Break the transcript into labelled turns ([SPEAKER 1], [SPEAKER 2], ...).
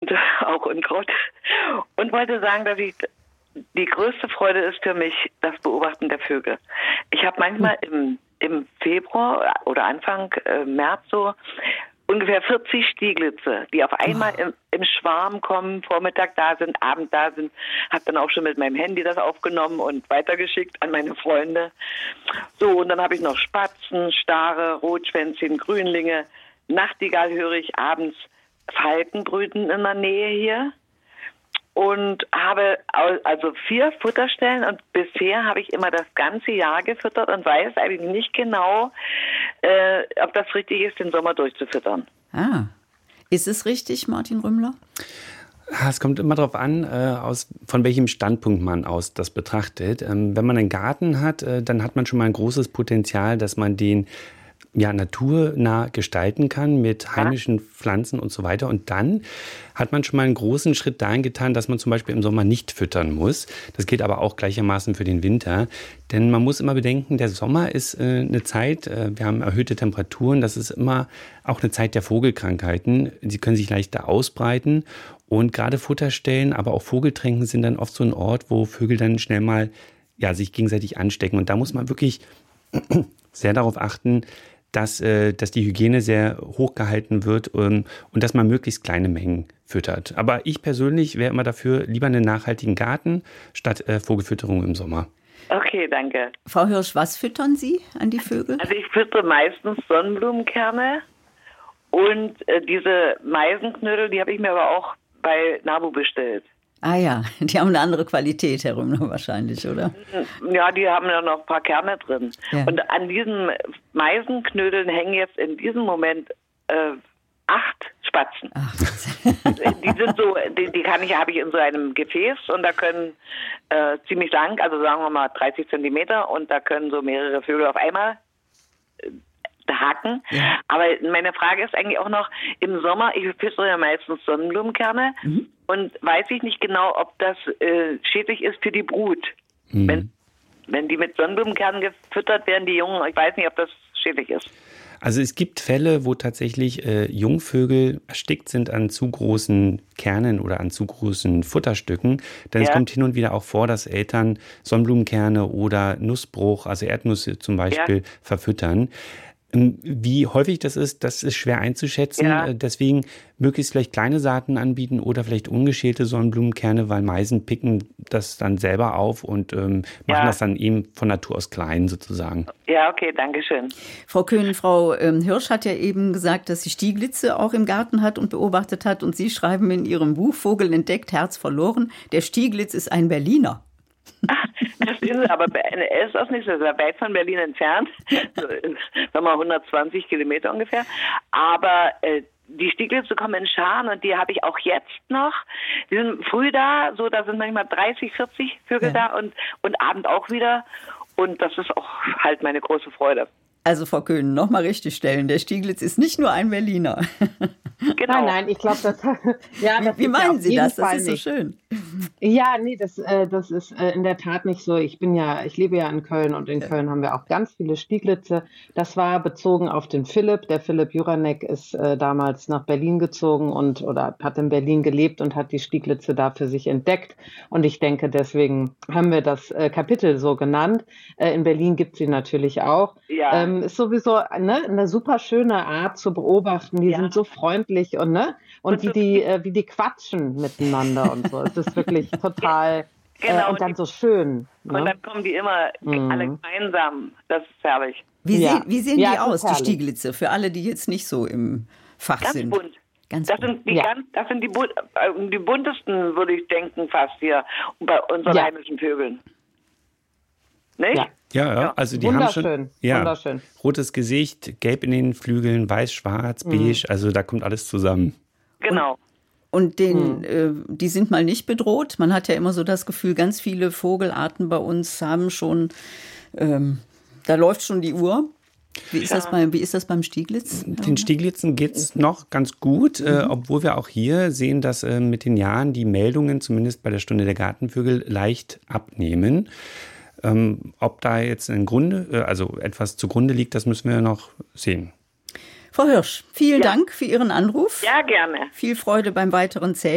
[SPEAKER 1] und auch Unkraut. Und wollte sagen, dass die größte Freude ist für mich das Beobachten der Vögel. Ich habe manchmal im Februar oder Anfang März so ungefähr 40 Stieglitze, die auf einmal im Schwarm kommen, Vormittag da sind, Abend da sind. Habe dann auch schon mit meinem Handy das aufgenommen und weitergeschickt an meine Freunde. So, und dann habe ich noch Spatzen, Stare, Rotschwänzchen, Grünlinge. Nachtigall höre ich abends. Falken brüten in der Nähe hier. Und habe also 4 Futterstellen und bisher habe ich immer das ganze Jahr gefüttert und weiß eigentlich nicht genau, ob das richtig ist, den Sommer durchzufüttern.
[SPEAKER 2] Ah, ist es richtig, Martin Rümmler?
[SPEAKER 3] Es kommt immer darauf an, von welchem Standpunkt man aus das betrachtet. Wenn man einen Garten hat, dann hat man schon mal ein großes Potenzial, dass man den naturnah gestalten kann mit heimischen Pflanzen und so weiter. Und dann hat man schon mal einen großen Schritt dahin getan, dass man zum Beispiel im Sommer nicht füttern muss. Das gilt aber auch gleichermaßen für den Winter. Denn man muss immer bedenken, der Sommer ist eine Zeit, wir haben erhöhte Temperaturen, das ist immer auch eine Zeit der Vogelkrankheiten. Sie können sich leichter ausbreiten. Und gerade Futterstellen, aber auch Vogeltränken sind dann oft so ein Ort, wo Vögel dann schnell mal sich gegenseitig anstecken. Und da muss man wirklich sehr darauf achten, dass die Hygiene sehr hoch gehalten wird und dass man möglichst kleine Mengen füttert. Aber ich persönlich wäre immer dafür, lieber einen nachhaltigen Garten statt Vogelfütterung im Sommer.
[SPEAKER 1] Okay, danke.
[SPEAKER 2] Frau Hirsch, was füttern Sie an die Vögel?
[SPEAKER 1] Also ich füttere meistens Sonnenblumenkerne und diese Meisenknödel, die habe ich mir aber auch bei Nabu bestellt.
[SPEAKER 2] Ah ja, die haben eine andere Qualität, Herr Rümmler, wahrscheinlich, oder?
[SPEAKER 1] Ja, die haben ja noch ein paar Kerne drin. Ja. Und an diesen Meisenknödeln hängen jetzt in diesem Moment 8 Spatzen. Ach. Die sind so, habe ich in so einem Gefäß und da können ziemlich lang, also sagen wir mal 30 Zentimeter und da können so mehrere Vögel auf einmal haken. Ja. Aber meine Frage ist eigentlich auch noch, im Sommer, ich füttere ja meistens Sonnenblumenkerne und weiß ich nicht genau, ob das schädlich ist für die Brut. Wenn die mit Sonnenblumenkernen gefüttert werden, die Jungen, ich weiß nicht, ob das schädlich ist.
[SPEAKER 3] Also es gibt Fälle, wo tatsächlich Jungvögel erstickt sind an zu großen Kernen oder an zu großen Futterstücken. Denn es kommt hin und wieder auch vor, dass Eltern Sonnenblumenkerne oder Nussbruch, also Erdnüsse zum Beispiel, verfüttern. Wie häufig das ist schwer einzuschätzen. Ja. Deswegen möglichst vielleicht kleine Saaten anbieten oder vielleicht ungeschälte Sonnenblumenkerne, weil Meisen picken das dann selber auf und machen das dann eben von Natur aus klein sozusagen.
[SPEAKER 1] Ja, okay, danke schön.
[SPEAKER 2] Frau Köhn, Frau Hirsch hat ja eben gesagt, dass sie Stieglitze auch im Garten hat und beobachtet hat. Und Sie schreiben in Ihrem Buch Vogel entdeckt, Herz verloren, der Stieglitz ist ein Berliner.
[SPEAKER 1] Ach, das ist aber er ist auch nicht so weit von Berlin entfernt, so, sagen wir mal 120 Kilometer ungefähr. Aber die Stieglitze kommen in Scharen und die habe ich auch jetzt noch. Die sind früh da, so da sind manchmal 30, 40 Vögel da und abend auch wieder. Und das ist auch halt meine große Freude.
[SPEAKER 2] Also Frau Köhn, nochmal richtig stellen, der Stieglitz ist nicht nur ein Berliner.
[SPEAKER 4] Genau. Nein, ich glaube, das
[SPEAKER 2] Wie meinen Sie das? Das ist so schön.
[SPEAKER 4] Ja, nee, das ist in der Tat nicht so. Ich lebe ja in Köln und in Köln haben wir auch ganz viele Stieglitze. Das war bezogen auf den Philipp. Der Philipp Juranek ist damals nach Berlin gezogen oder hat in Berlin gelebt und hat die Stieglitze da für sich entdeckt. Und ich denke, deswegen haben wir das Kapitel so genannt. In Berlin gibt es sie natürlich auch. Ja. Ist sowieso eine super schöne Art zu beobachten. Die sind so freundlich und wie die quatschen miteinander und so. Es ist wirklich total und dann so schön.
[SPEAKER 1] Ne? Und dann kommen die immer alle gemeinsam. Das ist herrlich.
[SPEAKER 2] Wie sehen die aus, die Stieglitze? Für alle, die jetzt nicht so im Fach sind.
[SPEAKER 1] Bunt. Das sind die buntesten, würde ich denken, fast hier bei unseren heimischen Vögeln. Nicht?
[SPEAKER 3] Ja, also die haben schon wunderschön. Rotes Gesicht, gelb in den Flügeln, weiß, schwarz, beige, also da kommt alles zusammen.
[SPEAKER 1] Genau.
[SPEAKER 2] Und die sind mal nicht bedroht. Man hat ja immer so das Gefühl, ganz viele Vogelarten bei uns haben schon, da läuft schon die Uhr. Wie ist das beim Stieglitz?
[SPEAKER 3] Den Stieglitzen geht es noch ganz gut, obwohl wir auch hier sehen, dass mit den Jahren die Meldungen, zumindest bei der Stunde der Gartenvögel, leicht abnehmen. Ob da jetzt etwas zugrunde liegt, das müssen wir noch sehen.
[SPEAKER 2] Frau Hirsch, vielen Dank für Ihren Anruf.
[SPEAKER 1] Ja, gerne.
[SPEAKER 2] Viel Freude beim weiteren Zählen.